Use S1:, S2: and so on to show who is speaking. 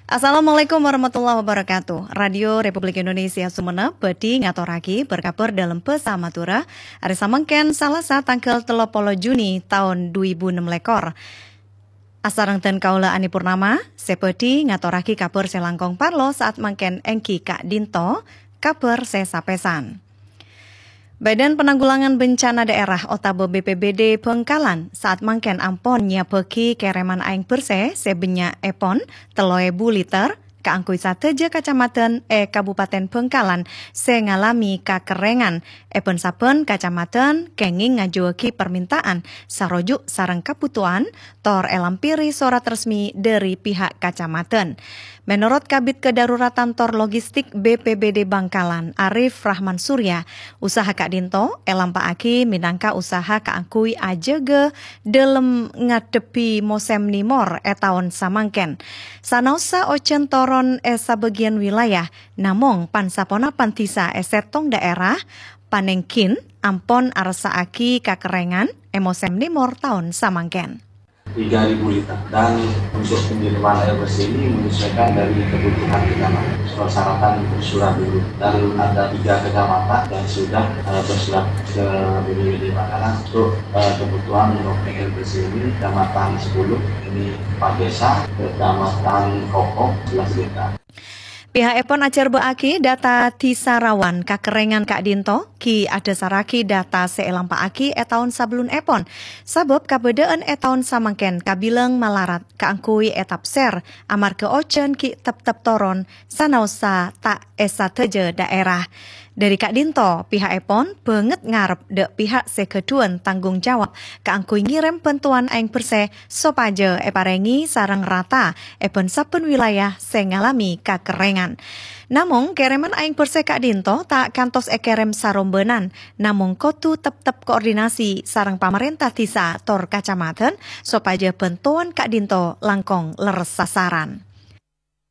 S1: Assalamualaikum warahmatullahi wabarakatuh. Radio Republik Indonesia Sumenep bedi ngaturake berkabar dalam pesamatura hari samangken Salasa tanggal 30 Juni tahun 2006 lekor. Asarengten kaula Ani Purnama, sepedi ngaturake kabar selangkong parlo saat mangken engki Kak Dinto, kabar sesapesan. Badan Penanggulangan Bencana Daerah Otabo BPBD Bengkalan saat mangken ampon nyapeki kereman aing bersih sebenya epon 3.000 liter kaangkui sateja kacamatan Kabupaten Bengkalan se ngalami kakerengan epon saben kacamatan kenging ngajueki permintaan sarojuk sareng kabutuhan tor elampiri surat resmi dari pihak kacamatan. Menurut Kabid Kedaruratan Tor Logistik BPBD Bangkalan, Arif Rahman Surya, usaha Kak Dinto elampaaki minangka usaha kaangkui ajege dalam ngadepi mosem nimor etaon samangken. Sanausa ocen toron sabagian wilayah, namong pansapona pantisa esetong daerah, panengkin ampon arsaaki kakerengan emosem nimor tahun samangken.
S2: 3.000 liter dan untuk pengiriman air bersih ini menyesuaikan dari kebutuhan kecamatan. Persyaratan bersurat dulu dan ada 3 kecamatan yang sudah bersurat ke BPBD Bangkalan untuk kebutuhan untuk air bersih ini. Kecamatan 10 ini 4 desa, kecamatan Kokok 11 desa.
S1: Pihak Epon ajar beaki data tisarawan kakerengan Kak Dinto ki ada saraki data seelampaaki etaun sablun Epon. Sabab kabedaan etaun samangken kabilang malarat kaangkui etap ser amar ke ocen ki tep toron sanausa tak esa teje daerah. Dari Kak Dinto, pihak Epon banget ngarep dek pihak sekeduan tanggung jawab kaangkui ngirim bantuan aing bersih sopaje eparengi sarang rata epon saben wilayah sing ngalami kakerengan. Namung kereman aing bersih Kak Dinto tak kantos ekerem sarombenan, namung kotu tep koordinasi sarang pamarentah desa tor kacamatan sopaje bantuan Kak Dinto langkong leres sasaran.